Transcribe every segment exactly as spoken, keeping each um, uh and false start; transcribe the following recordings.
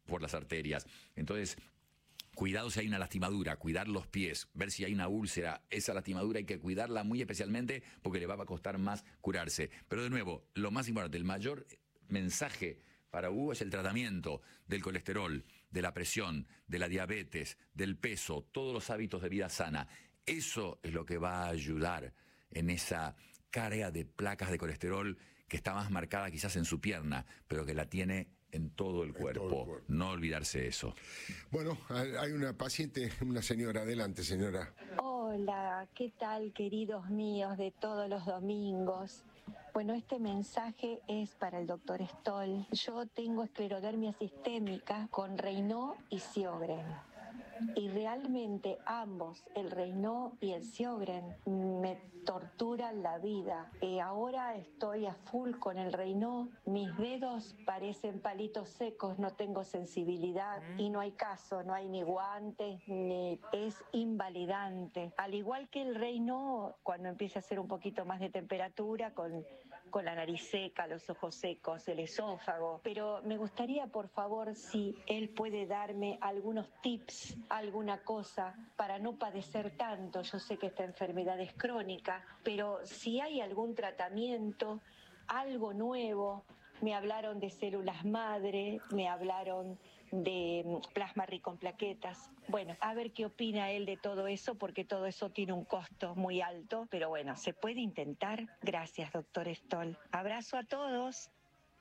por las arterias. Entonces, cuidado si hay una lastimadura, cuidar los pies, ver si hay una úlcera. Esa lastimadura hay que cuidarla muy especialmente porque le va a costar más curarse. Pero de nuevo, lo más importante, el mayor mensaje para Hugo es el tratamiento del colesterol, de la presión, de la diabetes, del peso, todos los hábitos de vida sana. Eso es lo que va a ayudar en esa carga de placas de colesterol que está más marcada quizás en su pierna, pero que la tiene en todo el cuerpo. Todo el cuerpo. No olvidarse eso. Bueno, hay una paciente, una señora. Adelante, señora. Hola, ¿qué tal, queridos míos de todos los domingos? Bueno, este mensaje es para el doctor Stoll. Yo tengo esclerodermia sistémica con Raynaud y Sjögren. Y realmente ambos, el Raynaud y el Sjögren, me torturan la vida. Eh, ahora estoy a full con el Raynaud. Mis dedos parecen palitos secos, no tengo sensibilidad y no hay caso, no hay ni guantes, ni es invalidante. Al igual que el Raynaud, cuando empieza a hacer un poquito más de temperatura, con, con la nariz seca, los ojos secos, el esófago. Pero me gustaría, por favor, si él puede darme algunos tips, alguna cosa para no padecer tanto. Yo sé que esta enfermedad es crónica, pero si hay algún tratamiento, algo nuevo. Me hablaron de células madre, me hablaron de plasma rico en plaquetas. Bueno, a ver qué opina él de todo eso, porque todo eso tiene un costo muy alto, pero bueno, se puede intentar. Gracias, doctor Stoll. Abrazo a todos.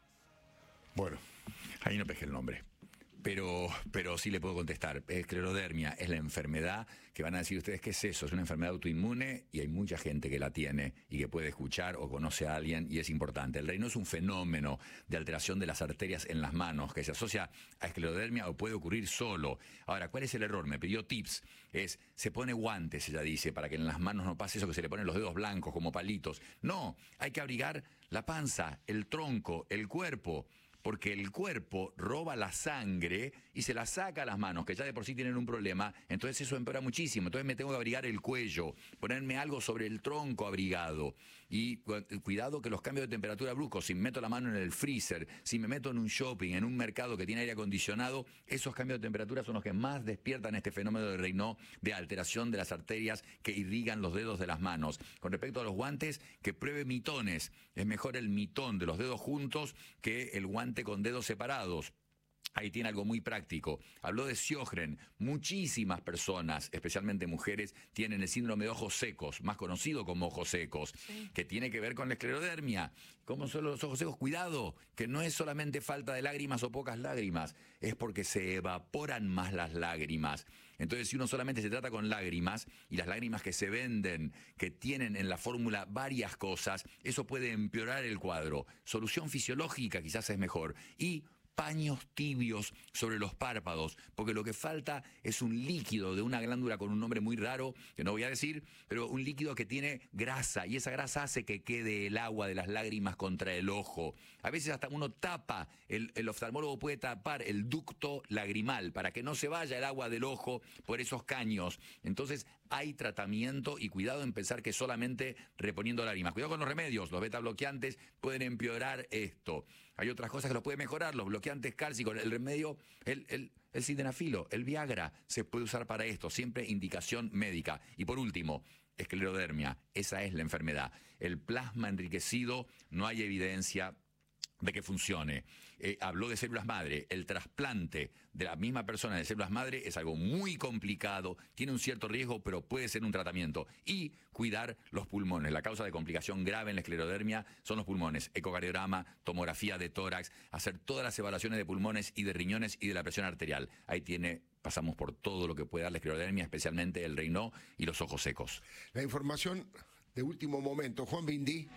Bueno, ahí no pesqué el nombre. Pero, pero sí le puedo contestar. Esclerodermia es la enfermedad que van a decir ustedes, ¿qué es eso? Es una enfermedad autoinmune y hay mucha gente que la tiene y que puede escuchar o conoce a alguien y es importante. El Raynaud es un fenómeno de alteración de las arterias en las manos que se asocia a esclerodermia o puede ocurrir solo. Ahora, ¿cuál es el error? Me pidió tips. Es, se pone guantes, ella dice, para que en las manos no pase eso que se le ponen los dedos blancos como palitos. No, hay que abrigar la panza, el tronco, el cuerpo. Porque el cuerpo roba la sangre y se la saca a las manos, que ya de por sí tienen un problema, entonces eso empeora muchísimo. Entonces me tengo que abrigar el cuello, ponerme algo sobre el tronco abrigado. Y cuidado que los cambios de temperatura bruscos, si meto la mano en el freezer, si me meto en un shopping, en un mercado que tiene aire acondicionado, esos cambios de temperatura son los que más despiertan este fenómeno de Raynaud, de alteración de las arterias que irrigan los dedos de las manos. Con respecto a los guantes, que pruebe mitones. Es mejor el mitón de los dedos juntos que el guante con dedos separados. Ahí tiene algo muy práctico. Habló de Sjögren. Muchísimas personas, especialmente mujeres, tienen el síndrome de ojos secos, más conocido como ojos secos, sí, que tiene que ver con la esclerodermia. ¿Cómo son los ojos secos? Cuidado, que no es solamente falta de lágrimas o pocas lágrimas, es porque se evaporan más las lágrimas. Entonces, si uno solamente se trata con lágrimas, y las lágrimas que se venden, que tienen en la fórmula varias cosas, eso puede empeorar el cuadro. Solución fisiológica quizás es mejor. Y paños tibios sobre los párpados, porque lo que falta es un líquido de una glándula con un nombre muy raro, que no voy a decir, pero un líquido que tiene grasa, y esa grasa hace que quede el agua de las lágrimas contra el ojo. A veces hasta uno tapa, el, el oftalmólogo puede tapar el ducto lagrimal para que no se vaya el agua del ojo por esos caños. Entonces hay tratamiento y cuidado en pensar que solamente reponiendo lágrimas. Cuidado con los remedios, los beta bloqueantes pueden empeorar esto. Hay otras cosas que los pueden mejorar, los bloqueantes cálcicos, el remedio, el, el, el sildenafilo, el Viagra, se puede usar para esto, siempre indicación médica. Y por último, esclerodermia, esa es la enfermedad. El plasma enriquecido, no hay evidencia de que funcione. Eh, habló de células madre. El trasplante de la misma persona de células madre es algo muy complicado, tiene un cierto riesgo, pero puede ser un tratamiento. Y cuidar los pulmones. La causa de complicación grave en la esclerodermia son los pulmones. Ecocardiograma, tomografía de tórax, hacer todas las evaluaciones de pulmones y de riñones y de la presión arterial. Ahí tiene, pasamos por todo lo que puede dar la esclerodermia, especialmente el Raynaud y los ojos secos. La información de último momento. Juan Bindi.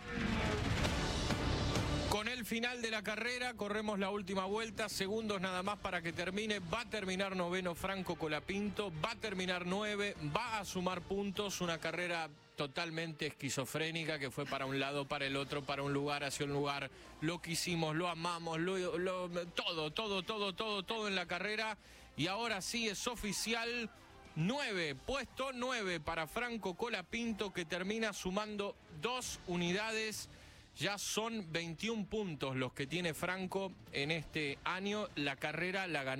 Con el final de la carrera, corremos la última vuelta, segundos nada más para que termine. Va a terminar noveno Franco Colapinto, va a terminar nueve, va a sumar puntos. Una carrera totalmente esquizofrénica que fue para un lado, para el otro, para un lugar, hacia un lugar. Lo quisimos, lo amamos, lo, lo, todo, todo, todo, todo, todo en la carrera. Y ahora sí es oficial. nueve, puesto nueve para Franco Colapinto, que termina sumando dos unidades. Ya son veintiún puntos los que tiene Franco en este año. La carrera la ganó.